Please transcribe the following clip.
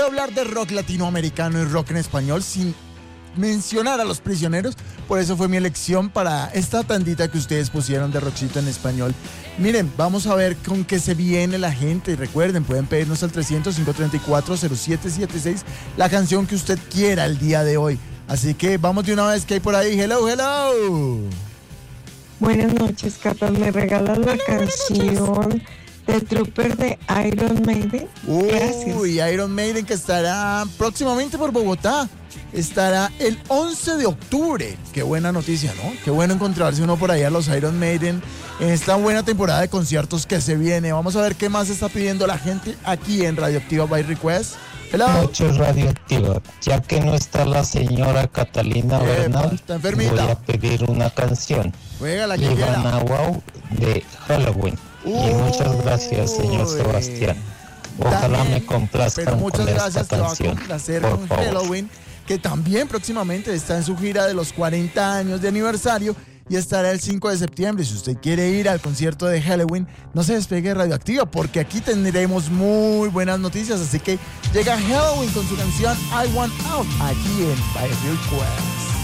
hablar de rock latinoamericano y rock en español sin mencionar a Los Prisioneros. Por eso fue mi elección para esta tandita que ustedes pusieron de rockcito en español. Miren, vamos a ver con qué se viene la gente. Y recuerden, pueden pedirnos al 300-534-0776 la canción que usted quiera el día de hoy. Así que vamos de una vez, que hay por ahí. Hello, hello. Buenas noches, Cata. ¿Me regalas la canción de Trooper de Iron Maiden? Gracias. Uy, Iron Maiden, que estará próximamente por Bogotá. Estará el 11 de octubre. Qué buena noticia, ¿no? Qué bueno encontrarse uno por ahí a los Iron Maiden en esta buena temporada de conciertos que se viene. Vamos a ver qué más está pidiendo la gente aquí en Radioactiva by Request. Hello. Noche Radioactiva. Ya que no está la señora Catalina Bernal, está enfermita. voy a pedir una canción. Juégala, que Ivana Wow de Halloween. Y muchas gracias, señor Sebastián. Ojalá me complazcan muchas con gracias, esta canción. Te va a complacer por con favor. Halloween, que también próximamente está en su gira de los 40 años de aniversario y estará el 5 de septiembre. Si usted quiere ir al concierto de Halloween, no se despegue de Radioactiva, porque aquí tendremos muy buenas noticias. Así que llega Halloween con su canción I Want Out aquí en By Request.